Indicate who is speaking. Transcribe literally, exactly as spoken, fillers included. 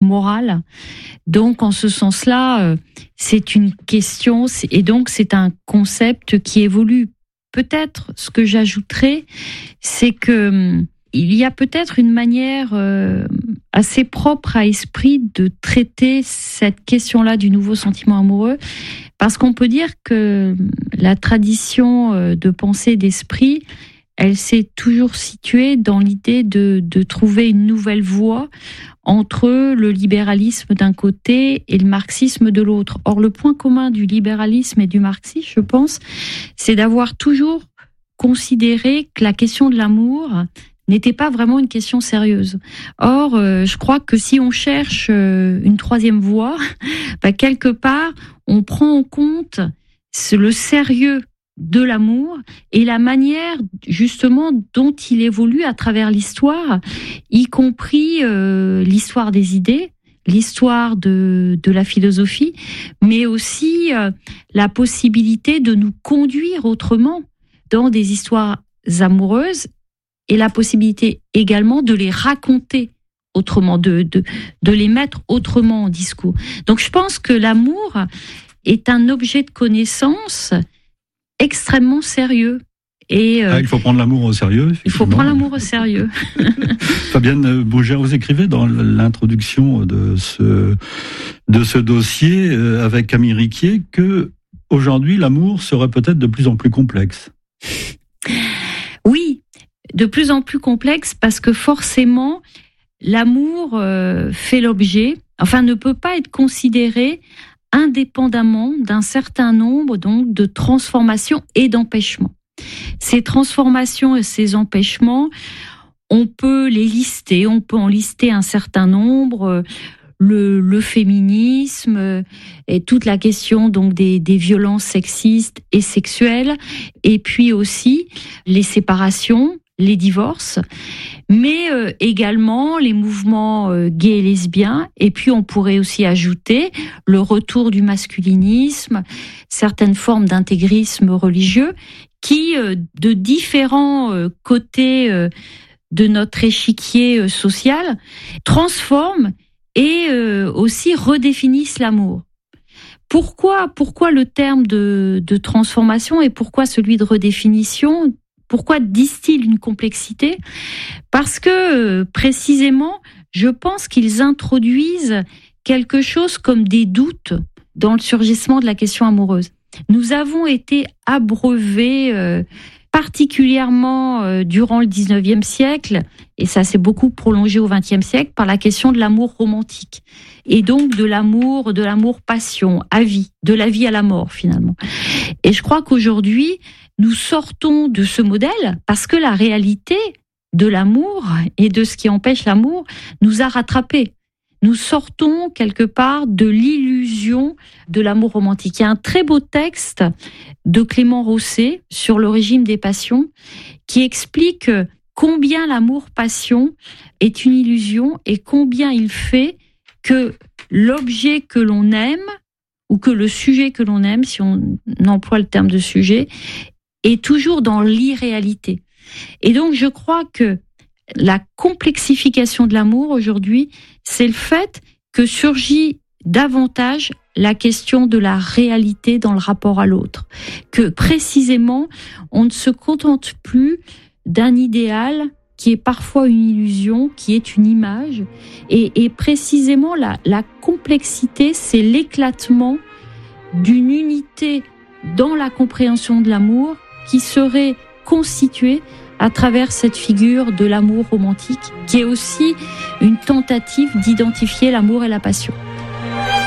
Speaker 1: morale. Donc, en ce sens-là, c'est une question, et donc c'est un concept qui évolue. Peut-être, ce que j'ajouterais, c'est que il y a peut-être une manière euh, assez propre à Esprit de traiter cette question-là du nouveau sentiment amoureux, parce qu'on peut dire que la tradition de pensée d'Esprit, elle s'est toujours située dans l'idée de, de trouver une nouvelle voie entre le libéralisme d'un côté et le marxisme de l'autre. Or, le point commun du libéralisme et du marxisme, je pense, c'est d'avoir toujours considéré que la question de l'amour n'était pas vraiment une question sérieuse. Or, euh, je crois que si on cherche euh, une troisième voie, bah, quelque part, on prend en compte le sérieux de l'amour et la manière justement dont il évolue à travers l'histoire, y compris euh, l'histoire des idées, l'histoire de, de la philosophie, mais aussi euh, la possibilité de nous conduire autrement dans des histoires amoureuses et la possibilité également de les raconter autrement, de, de, de les mettre autrement en discours. Donc je pense que l'amour est un objet de connaissance extrêmement sérieux. Et euh,
Speaker 2: ah, il faut prendre l'amour au sérieux.
Speaker 1: Il faut prendre l'amour au sérieux.
Speaker 2: Fabienne Bougère, vous écrivez dans l'introduction de ce, de ce dossier euh, avec Camille Riquier que aujourd'hui l'amour serait peut-être de plus en plus complexe.
Speaker 1: Oui, de plus en plus complexe parce que forcément l'amour euh, fait l'objet, enfin ne peut pas être considéré indépendamment d'un certain nombre donc de transformations et d'empêchements. Ces transformations et ces empêchements, on peut les lister, on peut en lister un certain nombre, le, le féminisme et toute la question donc des, des violences sexistes et sexuelles, et puis aussi les séparations, les divorces, mais euh, également les mouvements euh, gays et lesbiens, et puis on pourrait aussi ajouter le retour du masculinisme, certaines formes d'intégrisme religieux, qui, euh, de différents euh, côtés euh, de notre échiquier euh, social, transforment et euh, aussi redéfinissent l'amour. Pourquoi, pourquoi le terme de, de transformation et pourquoi celui de redéfinition ? Pourquoi disent-ils une complexité ? Parce que, précisément, je pense qu'ils introduisent quelque chose comme des doutes dans le surgissement de la question amoureuse. Nous avons été abreuvés, euh, particulièrement euh, durant le dix-neuvième siècle, et ça s'est beaucoup prolongé au vingtième siècle, par la question de l'amour romantique. Et donc de l'amour, de l'amour-passion, à vie, de la vie à la mort, finalement. Et je crois qu'aujourd'hui, nous sortons de ce modèle parce que la réalité de l'amour et de ce qui empêche l'amour nous a rattrapés. Nous sortons quelque part de l'illusion de l'amour romantique. Il y a un très beau texte de Clément Rosset sur le régime des passions qui explique combien l'amour-passion est une illusion et combien il fait que l'objet que l'on aime ou que le sujet que l'on aime, si on emploie le terme de sujet, est toujours dans l'irréalité. Et donc, je crois que la complexification de l'amour aujourd'hui, c'est le fait que surgit davantage la question de la réalité dans le rapport à l'autre. Que précisément, on ne se contente plus d'un idéal qui est parfois une illusion, qui est une image. Et, et précisément, la, la complexité, c'est l'éclatement d'une unité dans la compréhension de l'amour qui serait constituée à travers cette figure de l'amour romantique, qui est aussi une tentative d'identifier l'amour et la passion.